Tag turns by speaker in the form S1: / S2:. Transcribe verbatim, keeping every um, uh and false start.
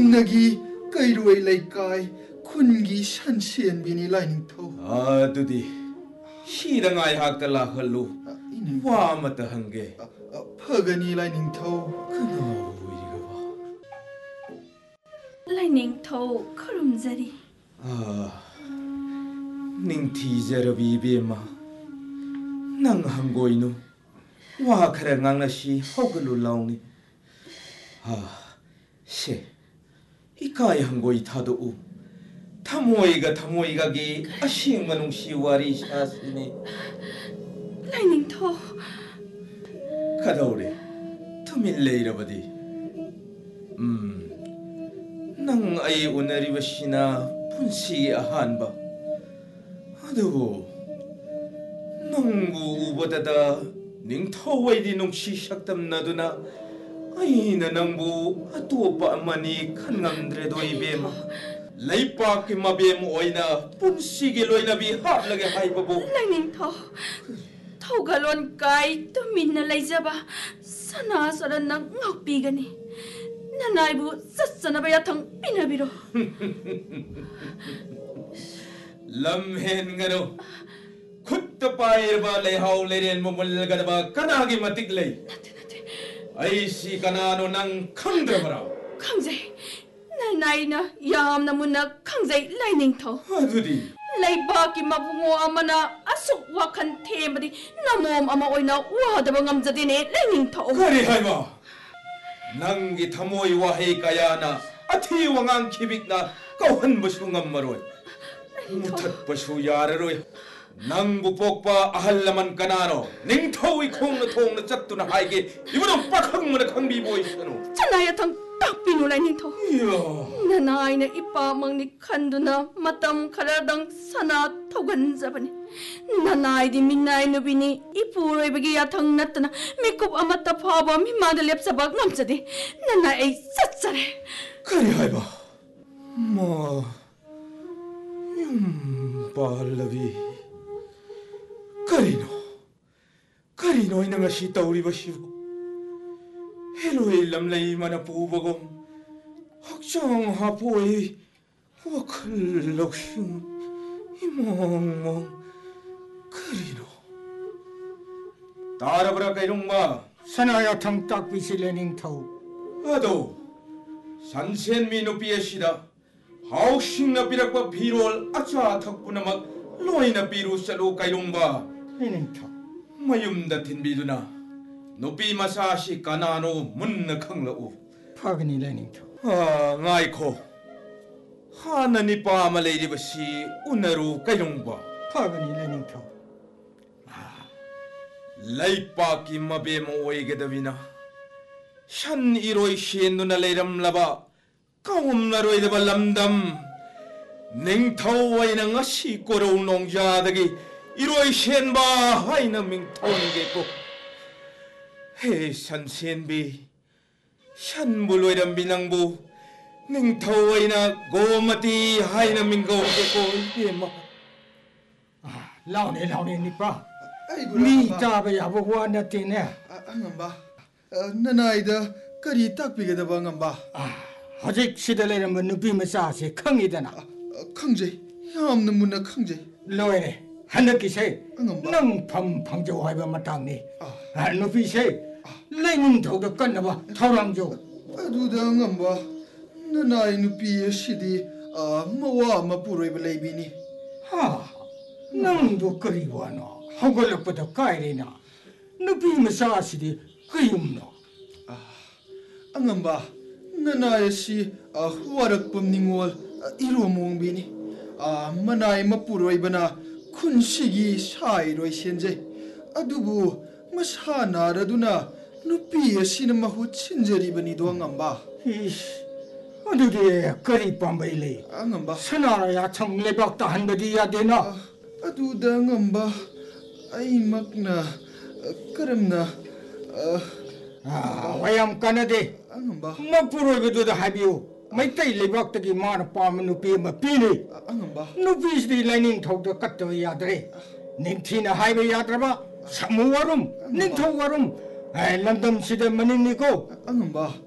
S1: ꯌꯨꯝꯅꯒꯤ ꯀꯩꯔꯣꯏ ꯂꯩꯀꯥꯏ ꯈꯨꯟꯒꯤ ꯁꯟꯁꯦꯟꯕꯤꯅꯤ ꯂꯥꯏꯅꯤꯡꯊꯧ.
S2: ꯑꯗꯨꯗꯤ ꯁꯤꯗ ꯉꯥꯏꯍꯥꯛꯇ ꯂꯥꯛꯍꯜꯂꯨ. ꯋꯥ ꯑꯃꯇ ꯍꯪꯒꯦ.
S1: ꯐꯒꯅꯤ ꯂꯥꯏꯅꯤꯡꯊꯧ.
S2: ꯀꯅꯥ ꯑꯣꯏꯔꯤꯒꯕ?
S3: ꯂꯥꯏꯅꯤꯡꯊꯧ ꯈꯨꯔꯨꯝꯖꯔꯤ.
S2: ꯑꯥ, ꯅꯤꯡꯊꯤꯖꯔꯕꯤ ꯏꯕꯦꯝꯃ, ꯅꯪ ꯍꯪꯒꯣꯏꯅꯨ. ꯋꯥ ꯈꯔ ꯉꯥꯡꯅꯁꯤ. ꯍꯧꯒꯠꯂꯨ ꯂꯥꯎꯅꯤ. ꯑꯥ, ꯁꯦ, 이카이 한고이 타도 타모이가 타모이가기 아시행만 웅시 와리 샤스네.
S3: 라이닝토
S2: 가다오래 투밀레 이러버디. 음낭 아이 오나리버시나 분시 아한바 아두고 낭부 우보다다 닝터와이디 농시 샥담나두나 아이나 낭부 아뚜오빠 아마니 칸감드레도 이베마 라이빠키 마베모 오이나 분시기 로이나비 합라게 하이바보
S3: 라이닝토 토갈론 까이 투민나 라이자바 사나서란 낭 넉비가니 나나이부 쌌사나바야 탕 비나비로
S2: 람헨가노 굿도 빠이르바 레하우 레렌 모물 가다바 까나기 마틱 레이 아이씨 까나노 낭 캉드라바라
S3: 캉제이 나나이나 야암나 문나 캉제이 라이닝토
S2: 아두디
S3: 라이바키 마붕오 아마나 아속 와칸 테마디 나몸 아마 오이나 와다바 감자디네 라이닝토
S2: 그리 하이마 낭기 타모이 와헤이 까야나 아티 왕앙 키빅나 까환 버슈 감마로이 무탓 버슈 야르로이 낭부 복바 아할라만 까나노 닝토이 콩나 통나 짭두나 하이게 이번은 빡항문에 강비보이시노
S3: 차나야탕 딱비노 라이닝토
S2: 이야
S3: 나나이나 이빠 망니 칸두나 마땀 카라당 사나 토간자바니 나나이디 민나이 누비니 이푸로이베기 야탕 나타나 미꿉 아마따 파바 미마들 랩사박 남자디 나나이 satsa래
S2: 그리 하이바 뭐 윰발라비 Karino, Karino ay nangasita uli ba siya? Heloy lamlay manapubagom. Haksang hapoy, wakalok siyang imong Karino. Tarabra kayrong ma.
S4: Sanaya tang takpi sila ning tao.
S2: Ado, sansen minupiya siya. Hauksing na pinagpa birol at sa atak po na mag loy na biro sa lo kayrong ba.
S4: 라이닝토
S2: mayumda tinbiduna nupi masashi kanano munna khanglau
S4: 파그니 라이닝토
S2: 아 ngaiko 하나니 빠말레리 버시 우나루 까용바
S4: 파그니 라이닝토
S2: 아 라이빠기 마베모 오이게다비나 샨 이로이 시엔누나 레람라바 까움나로이데 발람담 냉타오와이나 시꼬로 농자다기 이로이 셴바 하이나 밍톤게고 헤산 셴비 샨불로이란 비낭부 닝타오이나 고마티 하이나 밍고게고 예마
S4: 아 라오네 라오네 니빠 니 짜바야 보고 나티네
S1: angamba 나나이다 그리 딱비게다바 angamba
S4: 아 아직 시달레는 누비 마사세 컹이다나
S1: 캉제 야암나 문나 캉제
S4: 로에네 하늘기세
S1: angamba
S4: 낭팜 방조하이바 마땅니 아 누비세 라이닝토도 끝나봐 타랑조
S1: aduda angamba 나나이 누피에 시디 아 마와 마푸로이바 레이비니
S4: 하 낭도 그리워노 하골럭부터 까이리나 누비 마사시디 그임노
S1: angamba 나나이 시 후아락범 닝월 이로몽비니 아 마나이 마푸로이바나 쿤시기 샤이로이 현재 아두부 마사나라두나 누피에 시는 마후 친절이버니 도앙암바
S4: 이씨 어디에 그리 밤바일리
S1: angamba
S4: 선나라야 청레박다 한በ디야 되나
S1: aduda angamba ay magna karamna
S4: 아 와얌 까나데
S1: angamba
S4: 마푸로이거도 하비오 마이타이 레박다기 마나 빠마 누피 마피니
S1: angamba
S4: 누피스디 라이닝 톡도 까또 야드레 닝티나 하이베 야드라바 사무와룸 닝토와룸 에 런던 시대 머니니고
S1: angamba